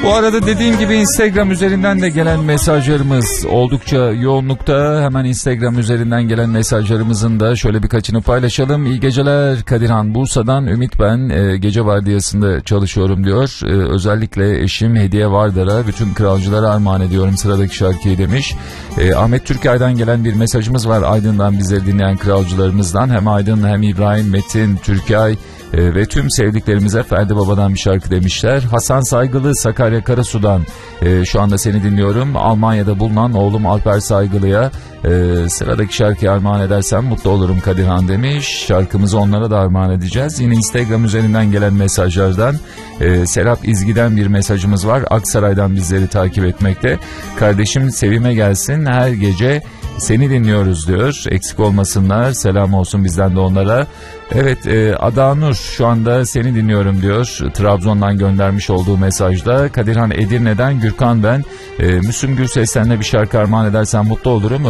Bu arada dediğim gibi Instagram üzerinden de gelen mesajlarımız oldukça yoğunlukta. Hemen Instagram üzerinden gelen mesajlarımızın da şöyle birkaçını paylaşalım. İyi geceler Kadirhan, Bursa'dan Ümit ben. Gece vardiyasında çalışıyorum diyor. Özellikle eşim Hediye Vardar'a bütün kralcılara armağan ediyorum sıradaki şarkıyı demiş. Ahmet Türkay'dan gelen bir mesajımız var. Aydın'dan bizleri dinleyen kralcılarımızdan. Hem Aydın hem İbrahim, Metin, Türkay ve tüm sevdiklerimize Ferdi Baba'dan bir şarkı demişler. Hasan Saygılı Sakarya Karasu'dan şu anda seni dinliyorum. Almanya'da bulunan oğlum Alper Saygılı'ya sıradaki şarkıyı armağan edersem mutlu olurum Kadirhan demiş. Şarkımızı onlara da armağan edeceğiz. Yine Instagram üzerinden gelen mesajlardan Serap İzgi'den bir mesajımız var. Aksaray'dan bizleri takip etmekte. Kardeşim Sevime gelsin, her gece seni dinliyoruz diyor. Eksik olmasınlar. Selam olsun bizden de onlara. Evet, Adanur şu anda seni dinliyorum diyor. Trabzon'dan göndermiş olduğu mesajda. Kadirhan Edirne'den Gürkan ben. Müslüm Gürses'ten bir şarkı armağan edersen mutlu olurum.